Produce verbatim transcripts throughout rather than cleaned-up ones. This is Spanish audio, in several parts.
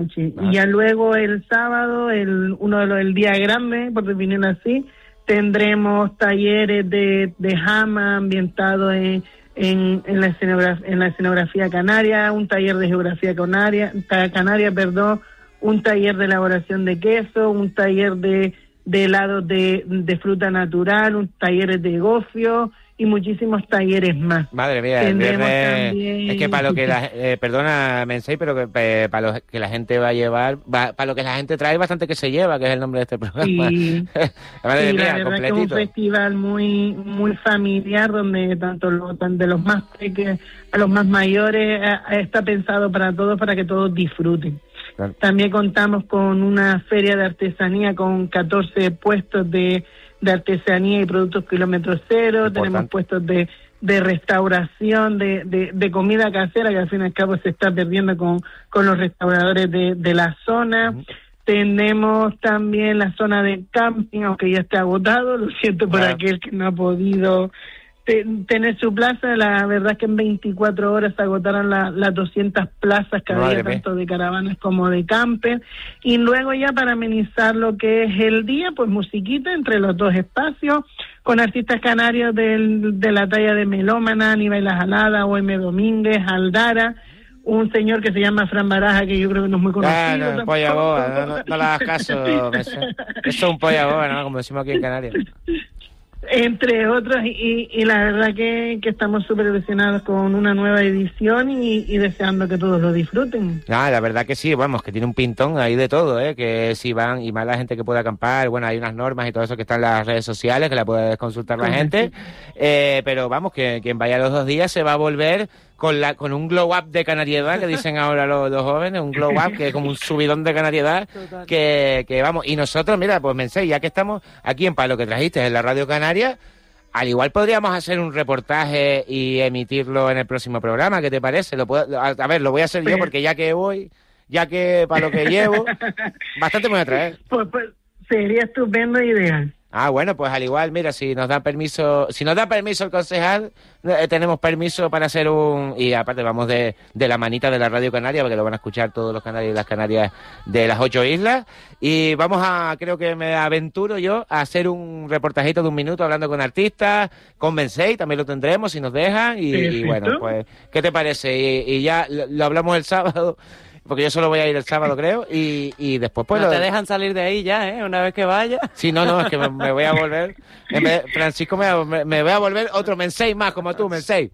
Sí. Y ya luego el sábado, el uno de los el día grande, por definirlo así, tendremos talleres de, de jama ambientado en, en, en, la escenografía, en la escenografía canaria, un taller de geografía canaria, canaria, perdón, un taller de elaboración de queso, un taller de, de helados de, de fruta natural, un taller de gofio y muchísimos talleres más. Madre mía, el viernes, también... es que para lo que la, eh, perdona Mensei, pero que eh, para lo que la gente va a llevar, va, para lo que la gente trae bastante que se lleva, que es el nombre de este programa. Sí, Madre sí, mía, la verdad completito. que es un festival muy muy familiar donde tanto lo, de los más pequeños a los más mayores eh, está pensado para todos, para que todos disfruten. Claro. También contamos con una feria de artesanía con catorce puestos de de artesanía y productos kilómetro cero. Importante. Tenemos puestos de, de restauración, de, de, de comida casera, que al fin y al cabo se está perdiendo con, con los restauradores de, de la zona. Uh-huh. Tenemos también la zona de camping, aunque ya está agotado, lo siento por claro. aquel que no ha podido te, tener su plaza. La verdad es que en veinticuatro horas se agotaron la, las doscientas plazas que había, tanto de caravanas como de camper. Y luego ya para amenizar lo que es el día, pues musiquita entre los dos espacios, con artistas canarios del, de la talla de Melómana, Aníbal Jalada, O M Domínguez, Aldara, un señor que se llama Fran Baraja, que yo creo que no es muy conocido. Ah, no, polla boba, no, no, no le hagas caso. Eso es un polla boba, ¿no? Como decimos aquí en Canarias. Entre otros, y, y la verdad que, que estamos súper ilusionados con una nueva edición y, y deseando que todos lo disfruten. Ah, la verdad que sí, vamos, que tiene un pintón ahí de todo, ¿eh? Que si van, y más la gente que pueda acampar, bueno, hay unas normas y todo eso que están en las redes sociales, que la puede consultar la gente, eh, pero vamos, que quien vaya los dos días se va a volver con la con un glow up de canariedad, que dicen ahora los, los jóvenes, un glow up que es como un subidón de canariedad, que, que vamos, y nosotros, mira, pues Mensei, ya que estamos aquí en Palo que trajiste, en la Radio Canaria, al igual podríamos hacer un reportaje y emitirlo en el próximo programa, ¿qué te parece? Lo puedo, a, a ver, lo voy a hacer yo porque ya que voy, ya que para lo que llevo, bastante me voy a traer. Pues, pues sería estupendo e ideal. Ah, bueno, pues al igual, mira, si nos da permiso, si nos da permiso el concejal, eh, tenemos permiso para hacer un, y aparte vamos de, de la manita de la Radio Canaria, porque lo van a escuchar todos los canarios y las Canarias de las ocho islas, y vamos a, creo que me aventuro yo, a hacer un reportajito de un minuto hablando con artistas, con Mensei, también lo tendremos si nos dejan, y, y bueno, pues, ¿qué te parece? Y, y ya lo, lo hablamos el sábado, porque yo solo voy a ir el sábado, creo, y, y después pues... No lo... te dejan salir de ahí ya, ¿eh? Una vez que vaya. Sí, no, no, es que me, me voy a volver... En vez, Francisco, me, me, me voy a volver otro Mensei más, como tú, Mensei.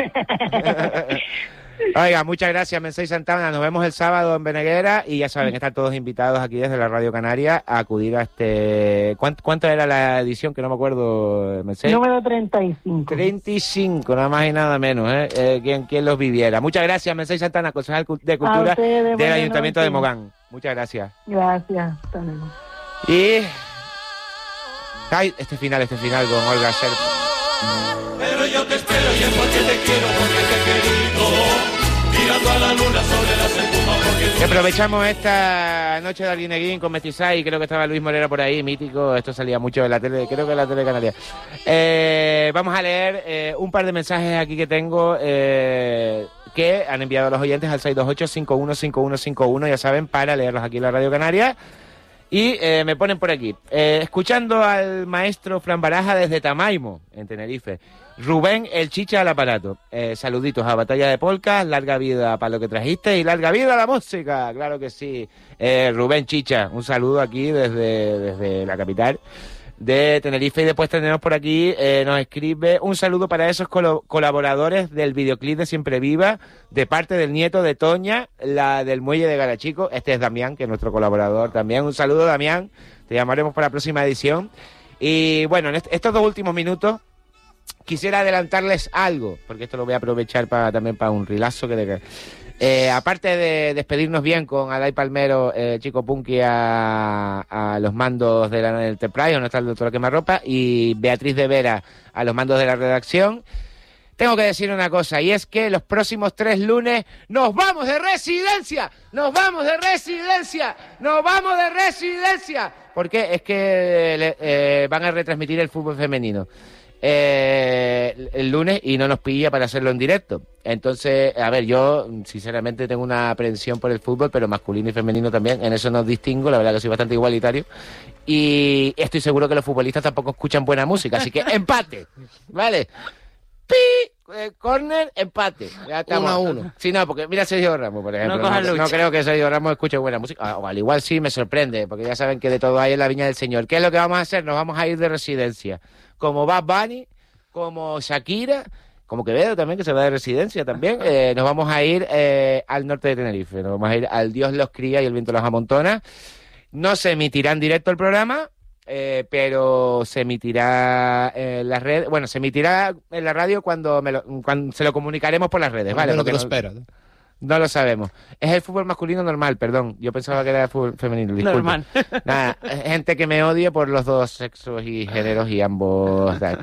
Oiga, muchas gracias, Mensei Santana. Nos vemos el sábado en Beneguera y ya saben, están todos invitados aquí desde la Radio Canaria a acudir a este... ¿Cuánto, cuánto era la edición? Que no me acuerdo, Mensei. Número treinta y cinco. treinta y cinco, nada más y nada menos, ¿eh? eh quien, quien los viviera. Muchas gracias, Mensei Santana, concejal de Cultura ustedes, del Ayuntamiento noche. de Mogán. Muchas gracias. Gracias, hasta luego. Y... Ay, este final, este final con Olga Serpa. Pero yo te espero y es porque te quiero, porque te he querido. Mirando a la luna sobre las espumas porque... Aprovechamos esta noche de Arguineguín con Mestizay, creo que estaba Luis Morera por ahí, mítico, esto salía mucho en la tele, creo que en la tele canaria. Eh, vamos a leer eh, un par de mensajes aquí que tengo eh, que han enviado los oyentes al seis dos ocho, cinco uno cinco uno cinco uno, ya saben, para leerlos aquí en la Radio Canaria. Y eh, me ponen por aquí, eh, escuchando al maestro Fran Baraja desde Tamaimo, en Tenerife. Rubén el Chicha al aparato. Eh, saluditos a Batalla de Polcas, larga vida para lo que trajiste y larga vida a la música, claro que sí. Eh, Rubén Chicha, un saludo aquí desde, desde la capital de Tenerife. Y después tenemos por aquí, eh, nos escribe un saludo para esos col- colaboradores del videoclip de Siempre Viva, de parte del nieto de Toña, la del Muelle de Garachico. Este es Damián, que es nuestro colaborador también. Un saludo, Damián, te llamaremos para la próxima edición. Y bueno, en est- estos dos últimos minutos quisiera adelantarles algo, porque esto lo voy a aprovechar para también para un rilazo que de eh, aparte de despedirnos bien con Adai Palmero, eh, Chico Punky a, a los mandos de la, del Enterprise, donde está el doctor Quemarropa, y Beatriz de Vera a los mandos de la redacción, tengo que decir una cosa, y es que los próximos tres lunes nos vamos de residencia, nos vamos de residencia, nos vamos de residencia, porque es que eh, van a retransmitir el fútbol femenino. eh, el lunes y no nos pilla para hacerlo en directo. Entonces, a ver, yo sinceramente tengo una aprehensión por el fútbol, pero masculino y femenino también, en eso nos distingo, la verdad que soy bastante igualitario, y estoy seguro que los futbolistas tampoco escuchan buena música, así que empate, ¿vale? ¡Pi! Eh, corner, empate. Ya estamos. Uno a uno. Sí, no, porque mira Sergio Ramos, por ejemplo. No, no, no creo que Sergio Ramos escuche buena música. O al igual sí, me sorprende, porque ya saben que de todo hay en la viña del Señor. ¿Qué es lo que vamos a hacer? Nos vamos a ir de residencia. Como Bad Bunny, como Shakira, como Quevedo también, que se va de residencia también. Eh, nos vamos a ir eh, al norte de Tenerife. Nos vamos a ir al Dios los cría y el viento los amontona. No se emitirá en directo el programa. Eh, pero se emitirá en las redes, bueno, se emitirá en la radio cuando, me lo, cuando se lo comunicaremos por las redes, ¿vale? Porque no, lo espero, ¿no? no lo sabemos. Es el fútbol masculino normal, perdón. Yo pensaba que era el fútbol femenino, disculpe. Normal. Nada, gente que me odie por los dos sexos y géneros y ambos. Tal.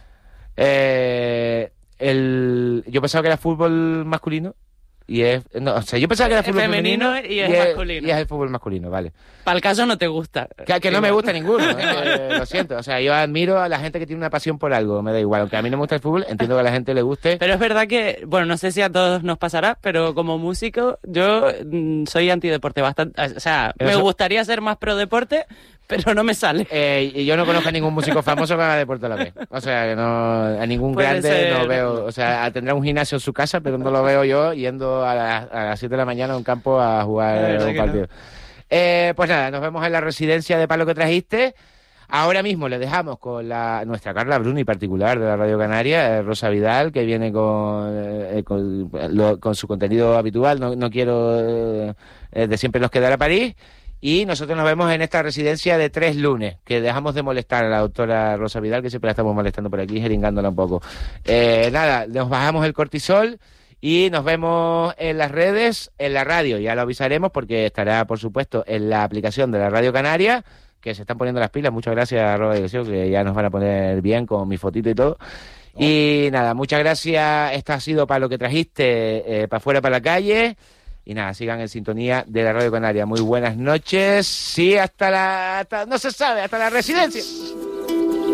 Eh, el, yo pensaba que era fútbol masculino. Y es, no, o sea, yo pensaba que era fútbol femenino, femenino y es, y es masculino. Y es el fútbol masculino, vale. Para el caso no te gusta. Que, que no me gusta ninguno, eh, lo siento. O sea, yo admiro a la gente que tiene una pasión por algo, me da igual. Aunque a mí no me gusta el fútbol, entiendo que a la gente le guste. Pero es verdad que, bueno, no sé si a todos nos pasará, pero como músico yo mm, soy antideporte bastante. O sea, Eso... me gustaría ser más pro deporte, pero no me sale. Eh, y yo no conozco a ningún músico famoso que haga deporte a la vez. O sea, que no, a ningún Puede grande ser... no veo. O sea, tendrá un gimnasio en su casa, pero no lo veo yo yendo a, la, a las siete de la mañana a un campo a jugar un partido. No. Eh, pues nada, nos vemos en la residencia de Palo que trajiste. Ahora mismo le dejamos con la nuestra Carla Bruni particular de la Radio Canaria, eh, Rosa Vidal, que viene con, eh, con, lo, con su contenido habitual. No, no quiero eh, de siempre nos quedar a París. Y nosotros nos vemos en esta residencia de tres lunes, que dejamos de molestar a la doctora Rosa Vidal, que siempre la estamos molestando por aquí, jeringándola un poco. Eh, nada, nos bajamos el cortisol y nos vemos en las redes, en la radio. Ya lo avisaremos porque estará, por supuesto, en la aplicación de la Radio Canaria, que se están poniendo las pilas. Muchas gracias a Roba Dirección, que ya nos van a poner bien con mi fotito y todo. Oh. Y nada, muchas gracias. Esto ha sido para lo que trajiste, eh, para afuera, para la calle. Y nada, sigan en sintonía de la Radio Canaria. Muy buenas noches. Sí, hasta la... Hasta, no se sabe, hasta la residencia.